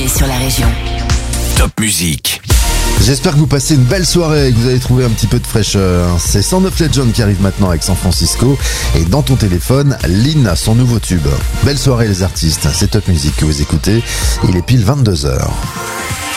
nouveautés sur la région. Top Musique. J'espère que vous passez une belle soirée et que vous avez trouvé un petit peu de fraîcheur. C'est 109 Legends qui arrive maintenant avec San Francisco. Et dans ton téléphone, Lynn, son nouveau tube. Belle soirée les artistes, c'est Top Musique que vous écoutez. Il est pile 22h.